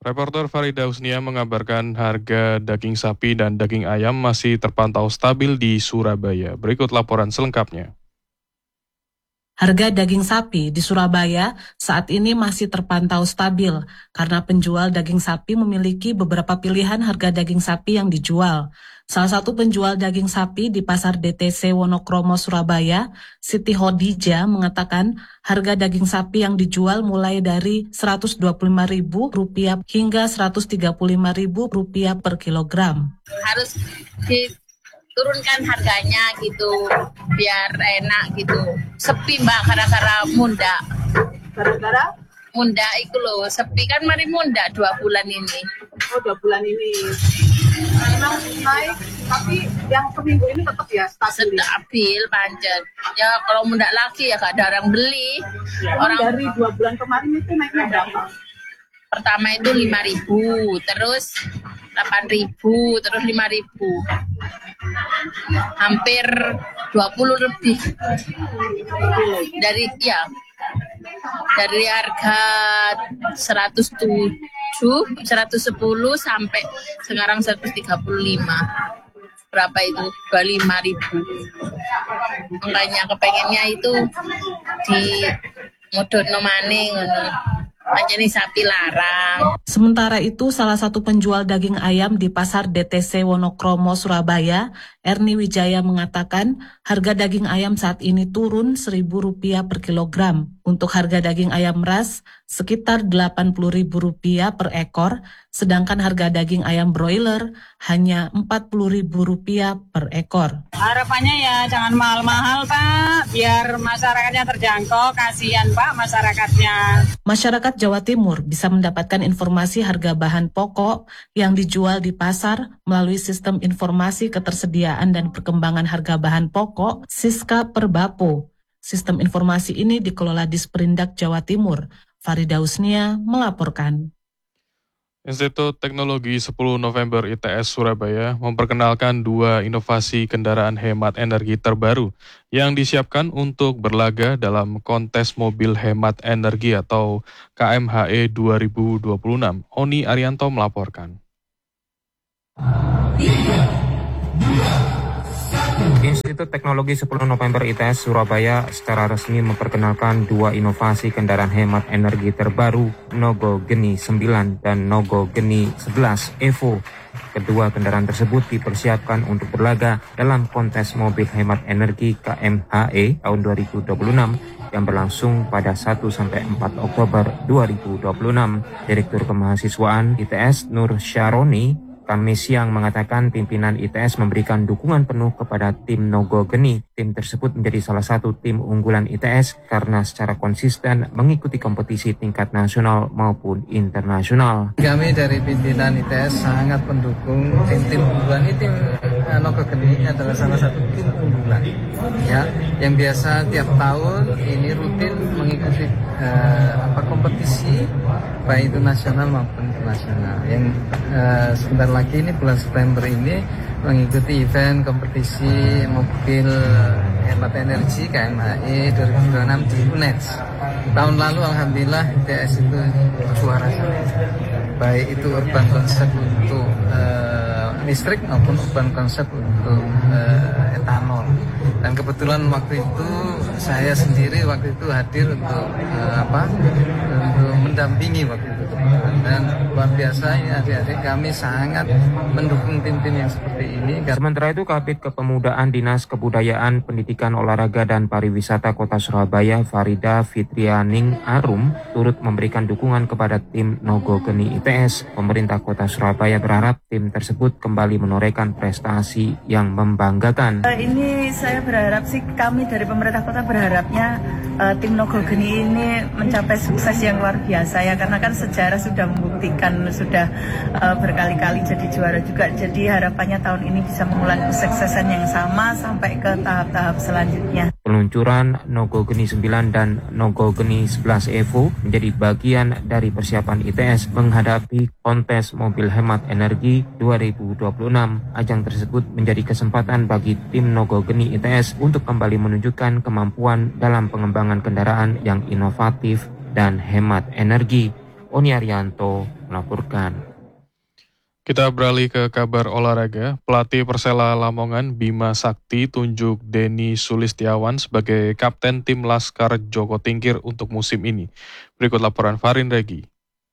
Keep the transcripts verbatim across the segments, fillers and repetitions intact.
Reporter Farida Husnia mengabarkan harga daging sapi dan daging ayam masih terpantau stabil di Surabaya. Berikut laporan selengkapnya. Harga daging sapi di Surabaya saat ini masih terpantau stabil karena penjual daging sapi memiliki beberapa pilihan harga daging sapi yang dijual. Salah satu penjual daging sapi di Pasar D T C Wonokromo, Surabaya, Siti Hodijah, mengatakan harga daging sapi yang dijual mulai dari seratus dua puluh lima ribu rupiah hingga seratus tiga puluh lima ribu rupiah per kilogram. Harus diturunkan harganya gitu, biar enak gitu. Sepi mbak, gara-gara munda. Gara-gara? Munda itu loh, sepi kan mari munda dua bulan ini. Oh, dua bulan ini. Memang naik, tapi yang seminggu ini tetap ya stabil. Stabil, pancet. Ya kalau munda lagi ya gak ada orang beli. Ya, orang dari dua bulan kemarin itu naiknya berapa? Pertama itu lima ribu, terus delapan ribu, terus lima ribu. Hampir dua puluh lebih. Dari ya dari harga seratus tujuh, seratus sepuluh sampai sekarang seratus tiga puluh lima. Berapa itu? dua puluh lima ribu. Makanya kepengennya itu di modern maning aja nih sapi larang. Sementara itu, salah satu penjual daging ayam di Pasar D T C Wonokromo, Surabaya, Erni Wijaya, mengatakan harga daging ayam saat ini turun seribu rupiah per kilogram. Untuk harga daging ayam ras sekitar delapan puluh ribu rupiah per ekor, sedangkan harga daging ayam broiler hanya empat puluh ribu rupiah per ekor. Harapannya ya jangan mahal-mahal Pak, biar masyarakatnya terjangkau, kasihan Pak masyarakatnya. Masyarakat Jawa Timur bisa mendapatkan informasi harga bahan pokok yang dijual di pasar melalui Sistem Informasi Ketersediaan dan Perkembangan Harga Bahan Pokok Siska Perbapo. Sistem informasi ini dikelola Disperindak Jawa Timur. Farida Husnia melaporkan. Institut Teknologi sepuluh November I T S Surabaya memperkenalkan dua inovasi kendaraan hemat energi terbaru yang disiapkan untuk berlaga dalam kontes mobil hemat energi atau K M H E dua ribu dua puluh enam. Oni Arianto melaporkan. Institut Teknologi sepuluh November I T S Surabaya secara resmi memperkenalkan dua inovasi kendaraan hemat energi terbaru, Nogo Geni sembilan dan Nogo Geni sebelas Evo. Kedua kendaraan tersebut dipersiapkan untuk berlaga dalam kontes mobil hemat energi K M H E tahun dua ribu dua puluh enam yang berlangsung pada satu sampai empat Oktober dua ribu dua puluh enam. Direktur Kemahasiswaan I T S Nur Syaroni Kamis siang mengatakan pimpinan I T S memberikan dukungan penuh kepada tim Nogo Geni. Tim tersebut menjadi salah satu tim unggulan I T S karena secara konsisten mengikuti kompetisi tingkat nasional maupun internasional. Kami dari pimpinan I T S sangat mendukung tim-tim unggulan ini. Tim Nogo Geni adalah salah satu tim unggulan ya, yang biasa tiap tahun ini rutin mengikuti uh, apa kompetisi baik itu nasional maupun internasional. Yang uh, sebentar lagi ini bulan September ini mengikuti event kompetisi mobil hemat energi K M H E dua ribu dua puluh enam di U N E D S. Tahun lalu alhamdulillah I T S itu juara baik itu urban konsep untuk uh, listrik maupun urban konsep untuk uh, etanol. Dan kebetulan waktu itu saya sendiri waktu itu hadir untuk uh, apa untuk mendampingi waktu itu. Dan luar biasa ini adik-adik kami sangat mendukung tim-tim yang seperti ini. Sementara itu Kabid Kepemudaan Dinas Kebudayaan, Pendidikan, Olahraga dan Pariwisata Kota Surabaya Farida Fitrianing Arum turut memberikan dukungan kepada tim Nogo Geni I T S. Pemerintah Kota Surabaya berharap tim tersebut kembali menorehkan prestasi yang membanggakan. Ini saya berharap sih, kami dari pemerintah kota berharapnya uh, tim Nogo Geni ini mencapai sukses yang luar biasa ya, karena kan sejarah sudah membuktikan, sudah uh, berkali-kali jadi juara juga. Jadi harapannya tahun ini bisa mengulang kesuksesan yang sama sampai ke tahap-tahap selanjutnya. Peluncuran Nogo Geni sembilan dan Nogo Geni sebelas Evo menjadi bagian dari persiapan I T S menghadapi kontes mobil hemat energi dua ribu dua puluh enam. Ajang tersebut menjadi kesempatan bagi tim Nogo Geni I T S untuk kembali menunjukkan kemampuan dalam pengembangan kendaraan yang inovatif dan hemat energi. Oni Arianto melaporkan. Kita beralih ke kabar olahraga. Pelatih Persela Lamongan Bima Sakti tunjuk Denny Sulistiawan sebagai kapten tim Laskar Joko Tingkir untuk musim ini. Berikut laporan Farin Regi.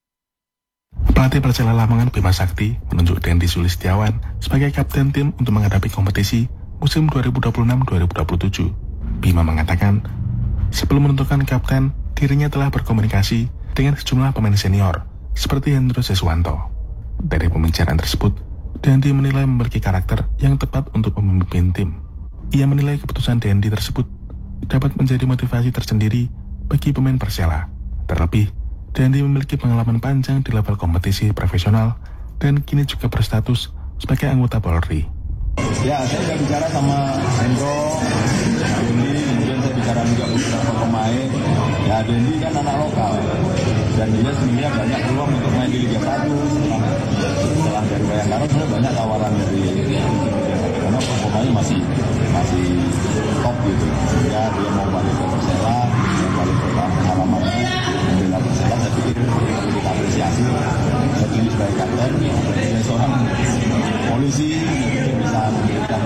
Pelatih Persela Lamongan Bima Sakti menunjuk Denny Sulistiawan sebagai kapten tim untuk menghadapi kompetisi musim dua ribu dua puluh enam dua ribu dua puluh tujuh. Bima mengatakan, sebelum menentukan kapten, dirinya telah berkomunikasi dengan sejumlah pemain senior seperti Hendro Seswanto. Dari pembicaraan tersebut, Dendi menilai memiliki karakter yang tepat untuk memimpin tim. Ia menilai keputusan Dendi tersebut dapat menjadi motivasi tersendiri bagi pemain Persela. Terlebih, Dendi memiliki pengalaman panjang di level kompetisi profesional dan kini juga berstatus sebagai anggota Polri. Ya, saya sudah bicara sama Hendro, Dendi, kemudian saya bicara juga beberapa pemain. Ya, Dendi kan anak lokal, dan dia sebenarnya banyak peluang untuk main di Liga satu. Setelah, setelah dari Bayangkara, sebenarnya banyak tawaran dari Liga satu, karena pemainnya masih masih top gitu. Sehingga dia mau balik ke Persela, mau balik ke halamannya, membela Persela, saya pikir kita apresiasi. Saya pilih sebagai kapten, sebagai seorang polisi, mungkin bisa memberikan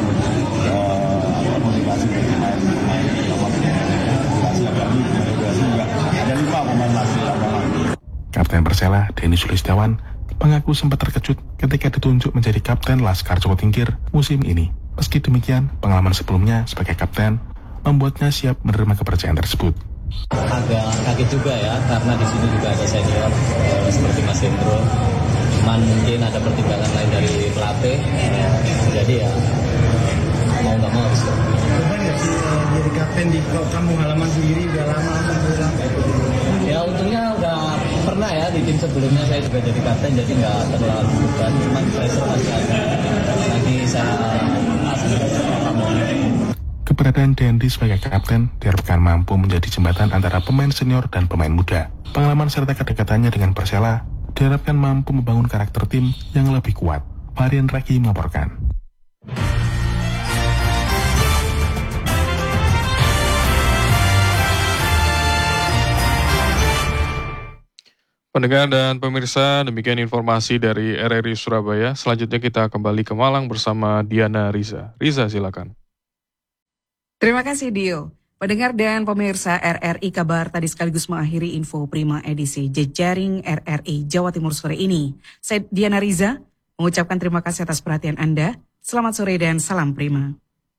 uh, motivasi bagi pemain-pemain motivasi apalagi motivasi juga ada lima pemain lagi lapangan. Kapten Persela Denny Sulistiawan mengaku sempat terkejut ketika ditunjuk menjadi kapten Laskar Joko Tingkir musim ini. Meski demikian, pengalaman sebelumnya sebagai kapten membuatnya siap menerima kepercayaan tersebut. Agak kaget juga ya, karena di sini juga ada senior eh, seperti Mas Hendro. Cuman mungkin ada pertimbangan lain dari pelatih, jadi ya mau nggak mau harus. Coba nggak sih jadi kapten di kampung halaman sendiri udah lama alhamdulillah. Ya untungnya udah pernah ya di tim sebelumnya saya juga jadi kapten, jadi nggak terlalu beban. Cuman pressure aja. Lagi saya Keberadaan Dendi sebagai kapten diharapkan mampu menjadi jembatan antara pemain senior dan pemain muda. Pengalaman serta kedekatannya dengan Persela diharapkan mampu membangun karakter tim yang lebih kuat. Varian Raki melaporkan. Pendengar dan pemirsa, demikian informasi dari R R I Surabaya. Selanjutnya kita kembali ke Malang bersama Diana Riza. Riza, silakan. Terima kasih Dio. Pendengar dan pemirsa R R I Kabar tadi sekaligus mengakhiri info Prima edisi Jejaring R R I Jawa Timur sore ini. Saya Diana Riza mengucapkan terima kasih atas perhatian Anda. Selamat sore dan salam Prima.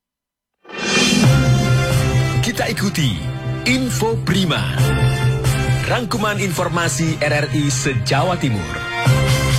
Kita ikuti Info Prima. Rangkuman informasi R R I se-Jawa Timur.